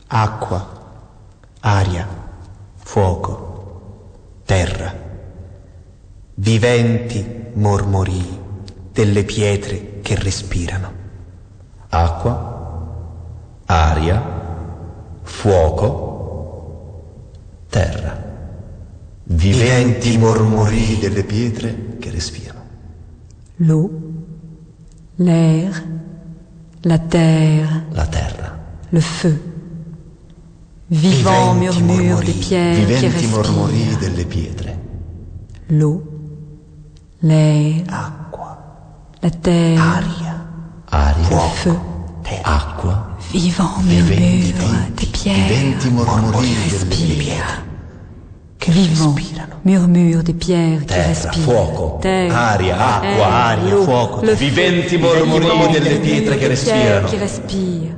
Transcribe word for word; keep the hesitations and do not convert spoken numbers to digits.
acqua, aria, fuoco, terra, viventi mormorii delle pietre che respirano. Acqua, aria, fuoco, terra. Viventi mormorii delle pietre che respirano. L'eau, l'air, la terre, la terra, le feu. Vivant murmure des pierres qui viventi mormorii respirent. delle pietre. L'eau, l'air, Acqua, la terre, aria, aria, le feu. terra. acqua, Vivant Viventi, murmure des pierres viventi mormorii qui delle respirent. pietre. che Vivant respirano. murmure des pierres qui terra, respirent. fuoco, Terre, aria, acqua, air, aria, l'eau, fuoco. le feu. Viventi mormorii delle pietre che Pierres respirano. qui respirent.